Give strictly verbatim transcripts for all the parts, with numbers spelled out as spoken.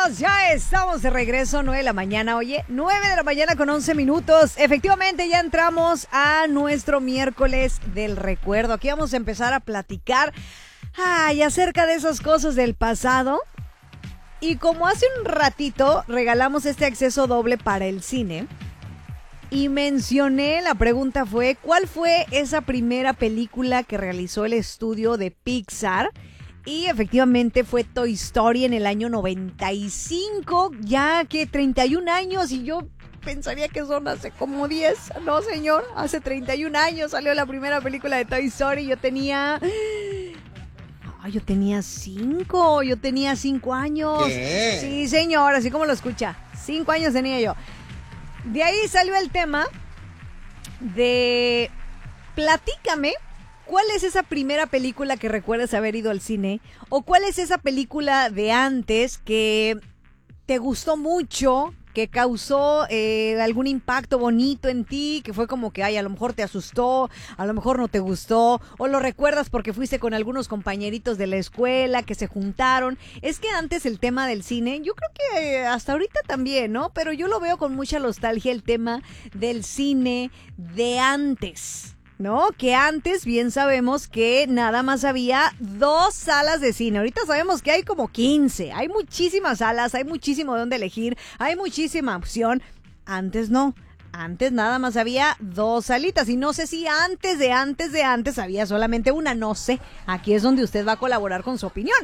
amigos, ya estamos de regreso, nueve de la mañana, oye, nueve de la mañana con once minutos. Efectivamente, ya entramos a nuestro miércoles del recuerdo. Aquí vamos a empezar a platicar ay, acerca de esas cosas del pasado. Y como hace un ratito regalamos este acceso doble para el cine y mencioné, la pregunta fue, ¿cuál fue esa primera película que realizó el estudio de Pixar? Y efectivamente fue Toy Story en el año noventa y cinco, ya que treinta y un años, y yo pensaría que son hace como diez. No, señor, hace treinta y un años salió la primera película de Toy Story. Yo tenía... Ay, yo tenía cinco, yo tenía cinco años. ¿Qué? Sí, señor, así como lo escucha. Cinco años tenía yo. De ahí salió el tema de... Platícame. ¿Cuál es esa primera película que recuerdas haber ido al cine? ¿O cuál es esa película de antes que te gustó mucho, que causó eh, algún impacto bonito en ti, que fue como que, ay, a lo mejor te asustó, a lo mejor no te gustó, o lo recuerdas porque fuiste con algunos compañeritos de la escuela que se juntaron? Es que antes el tema del cine, yo creo que hasta ahorita también, ¿no? Pero yo lo veo con mucha nostalgia, el tema del cine de antes, ¿no? Que antes bien sabemos que nada más había dos salas de cine. Ahorita sabemos que hay como quince. Hay muchísimas salas, hay muchísimo de dónde elegir, hay muchísima opción. Antes no. Antes nada más había dos salitas. Y no sé si antes de antes de antes había solamente una. No sé. Aquí es donde usted va a colaborar con su opinión.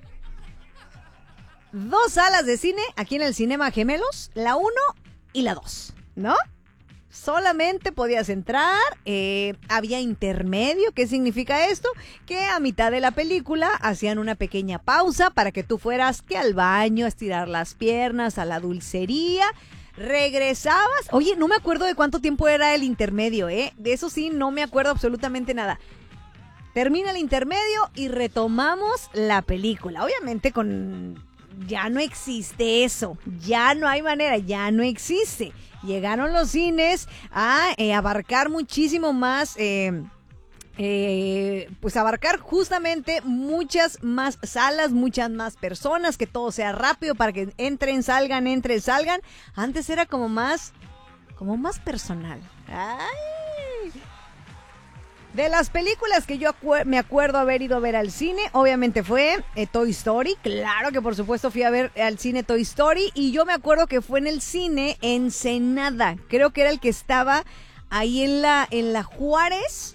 Dos salas de cine aquí en el Cinema Gemelos. La uno y la dos, ¿no? Solamente podías entrar, eh, había intermedio. ¿Qué significa esto? Que a mitad de la película hacían una pequeña pausa para que tú fueras que al baño, a estirar las piernas, a la dulcería, regresabas. Oye, no me acuerdo de cuánto tiempo era el intermedio, ¿eh? De eso sí, no me acuerdo absolutamente nada. Termina el intermedio y retomamos la película. Obviamente con... ya no existe eso, ya no hay manera, ya no existe. Llegaron los cines a eh, abarcar muchísimo más, eh, eh, pues abarcar justamente muchas más salas, muchas más personas, que todo sea rápido para que entren, salgan, entren, salgan. Antes era como más, como más personal. Ay... De las películas que yo acu- me acuerdo haber ido a ver al cine, obviamente fue eh, Toy Story. Claro que por supuesto fui a ver al cine Toy Story. Y yo me acuerdo que fue en el cine Ensenada. Creo que era el que estaba ahí en la, en la Juárez.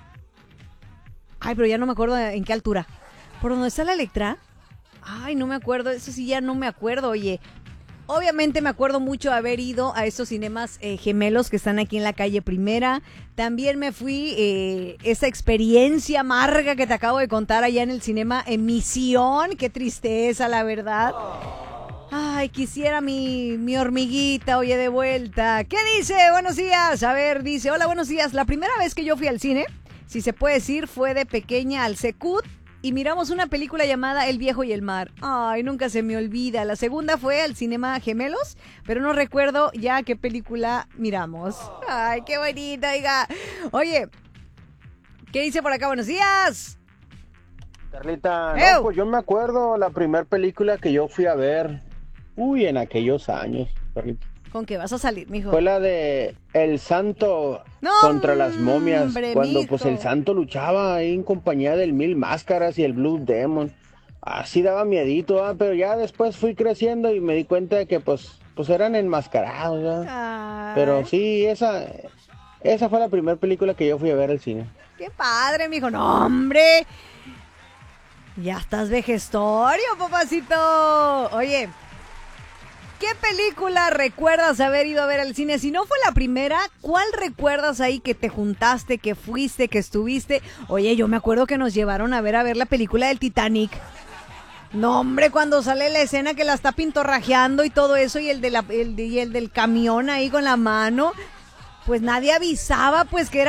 Ay, pero ya no me acuerdo en qué altura. ¿Por dónde está la Electra? Ay, no me acuerdo. Eso sí ya no me acuerdo, oye. Obviamente me acuerdo mucho haber ido a estos cinemas eh, gemelos que están aquí en la calle Primera. También me fui, eh, esa experiencia amarga que te acabo de contar allá en el cinema Emisión. Qué tristeza, la verdad. Ay, quisiera mi, mi hormiguita, oye, de vuelta. ¿Qué dice? Buenos días. A ver, dice, hola, buenos días. La primera vez que yo fui al cine, si se puede decir, fue de pequeña al Secut. Y miramos una película llamada El Viejo y el Mar. Ay, nunca se me olvida. La segunda fue al Cinema Gemelos, pero no recuerdo ya qué película miramos. Ay, qué bonita, oiga. Oye, ¿qué dice por acá? Buenos días. Carlita, ¡Ew! no, pues yo me acuerdo la primera película que yo fui a ver. Uy, en aquellos años, Carlita. ¿Con qué vas a salir, mijo? Fue la de El Santo No, contra las momias. hombre, Cuando mijo. pues el Santo luchaba ahí en compañía del Mil Máscaras y el Blue Demon. Así daba miedito, ¿ah? Pero ya después fui creciendo y me di cuenta de que pues, pues eran enmascarados, ¿verdad? Ay, Pero sí, esa, esa fue la primera película que yo fui a ver al cine. qué padre, mijo. No, hombre. Ya estás vejestorio, papacito. Oye, ¿qué película recuerdas haber ido a ver al cine? Si no fue la primera, ¿cuál recuerdas ahí que te juntaste, que fuiste, que estuviste? Oye, yo me acuerdo que nos llevaron a ver a ver la película del Titanic. No, hombre, cuando sale la escena que la está pintorrajeando y todo eso, y el, de la, el, y el del camión ahí con la mano, pues nadie avisaba, pues que era